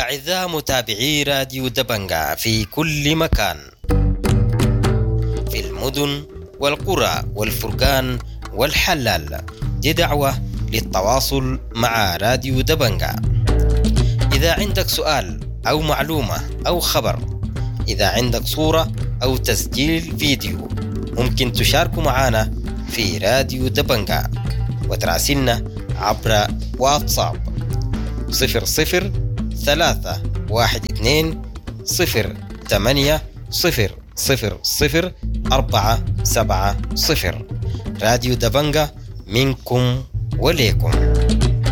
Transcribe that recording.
أعزائي متابعي راديو دبنجا في كل مكان، في المدن والقرى والفرقان والحلال، دي دعوة للتواصل مع راديو دبنجا. إذا عندك سؤال أو معلومة أو خبر، إذا عندك صورة أو تسجيل فيديو، ممكن تشاركوا معنا في راديو دبنجا وتراسلنا عبر واتساب 00322800000470. راديو دبنجا منكم وليكم.